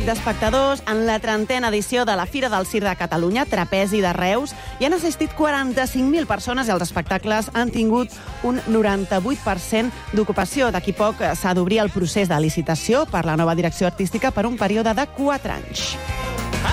públic d'espectadors en la 30a edició de la Fira del Circ de Catalunya, Trapezi de Reus. Hi han assistit 45.000 persones i els espectacles han tingut un 98% d'ocupació. D'aquí poc s'ha d'obrir el procés de licitació per la nova direcció artística per un període de 4 anys.